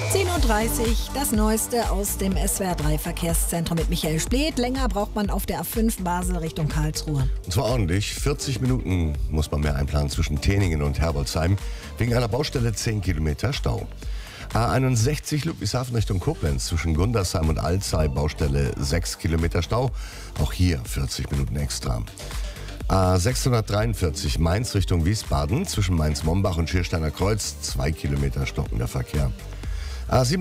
10:30 Uhr, das Neueste aus dem SWR3-Verkehrszentrum mit Michael Spleth. Länger braucht man auf der A5 Basel Richtung Karlsruhe. Und zwar ordentlich. 40 Minuten muss man mehr einplanen zwischen Teningen und Herbolzheim. Wegen einer Baustelle 10 Kilometer Stau. A61 Ludwigshafen Richtung Koblenz zwischen Gundersheim und Alzey, Baustelle 6 Kilometer Stau. Auch hier 40 Minuten extra. A643 Mainz Richtung Wiesbaden zwischen Mainz-Mombach und Schiersteiner Kreuz 2 Kilometer stockender Verkehr. A7